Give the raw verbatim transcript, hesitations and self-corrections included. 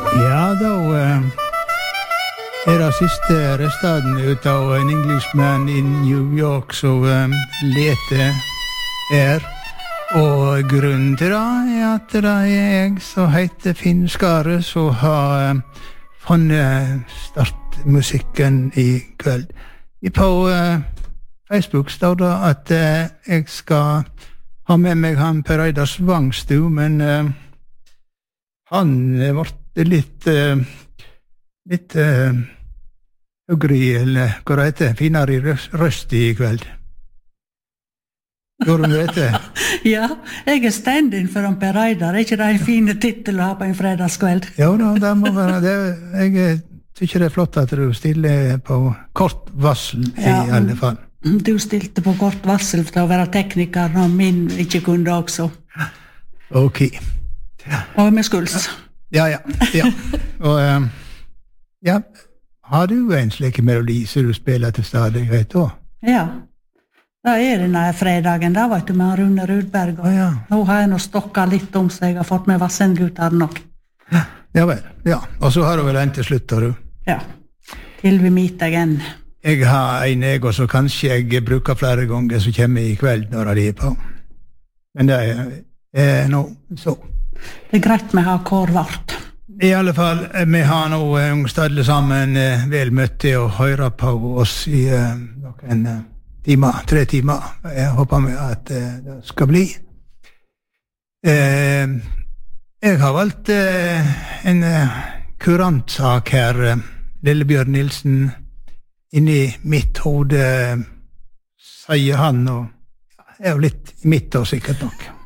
Ja, da uh, er det siste restaden ut av en Englishman i New York som um, leter er. Og grunnen til det er at det er jeg som heter Finn Skare som har um, funnet startmusikken i kveld. På uh, Facebook står det at uh, jeg skal ha med meg han Per Eidar Svangstu, men uh, han ble litt uh, litt uh, høyre, eller hva det heter, finere i røst i kveld. Går du med dette? Ja, jeg er stand-in for han Per Eidar. Er ikke det en fin titel å ha på en fredagskveld? Ja, da, det må være det. Jeg synes det er flott at du stiller på kort varsel ja, i alle fall. Du stilte på kort varsel for å være tekniker når min ikke kunne også. Ok. Ja. Og med skuls. Ja, ja, ja. Og, um, ja, har du en slik melodi som du spiller til stadighet da? Ja. Da er det denne fredagen, da vet du, med Rune Rudberg. Og ja. Nå har jeg nå stokket litt om seg, jeg har fått med Vassendgutter nok. Ja, ja vel, ja. Og så har du vel en til slutt, har du? Ja, til vi meet again. Jeg har en jeg, og så kanskje jeg bruker flere ganger som kommer i kveld når de er på. Men det er, er nå så. Det er greit med å ha kår vart. I alle fall, vi har nå alle sammen vel møtt til å høre på oss i uh, noen uh, timer, tre timer. Jeg håper vi at uh, det skal bli. Uh, jeg har valgt uh, en uh, kurantsak her, uh, Lillebjørn Nilsen, inni mitt hode, uh, sier han, og er jo litt i mitt og sikkert nok.